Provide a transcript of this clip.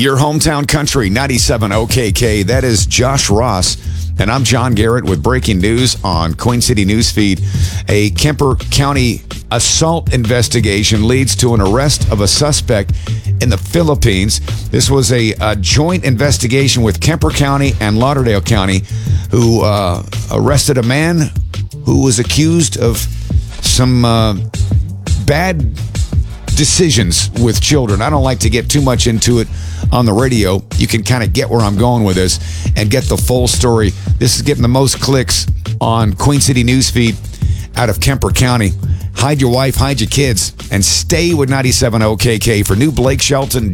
Your hometown country, 97 OKK. That is Josh Ross. And I'm John Garrett with breaking news on Queen City Newsfeed. A Kemper County assault investigation leads to an arrest of a suspect in the Philippines. This was a joint investigation with Kemper County and Lauderdale County, who arrested a man who was accused of some bad decisions with children. I don't like to get too much into it on the radio. You can kind of get where I'm going with this and get the full story. This is getting the most clicks on Queen City Newsfeed out of Kemper County. Hide your wife, hide your kids, and stay with 97 OKK for new Blake Shelton.